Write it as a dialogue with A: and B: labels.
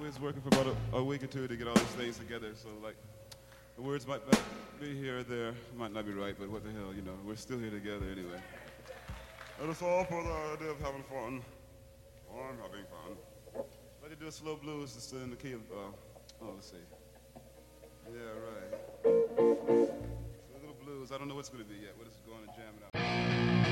A: was working for about a week or two to get all these things together. So like, the words might not be here or there, might not be right, but what the hell, you know, we're still here together anyway. And it's all for the idea of having fun. I'm having fun. Let me do a slow blues just in the key of, let's see. Yeah, right. So a little blues. I don't know what's going to be yet. We're just going and jamming out.